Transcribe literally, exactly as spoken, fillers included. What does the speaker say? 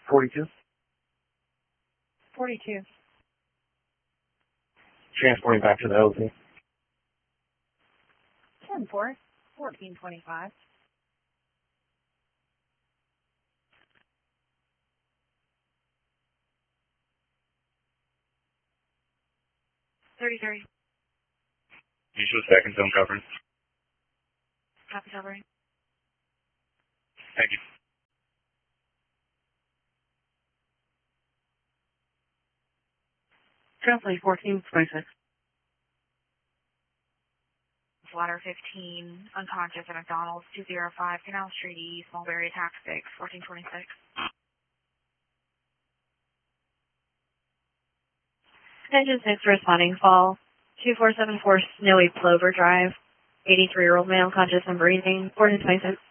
forty-two. forty-two. Transporting back to the O P. ten four. fourteen twenty-five. thirty-three. Usual second zone covering. Copy covering. Thank you. Translate fourteen twenty-six. Ladder fifteen, unconscious at McDonald's, two oh five Canal Street East, Mulberry, Tax six, fourteen twenty-six. Engine six responding fall, two four seven four Snowy Plover Drive, eighty-three-year-old male conscious and breathing, fourteen twenty-six.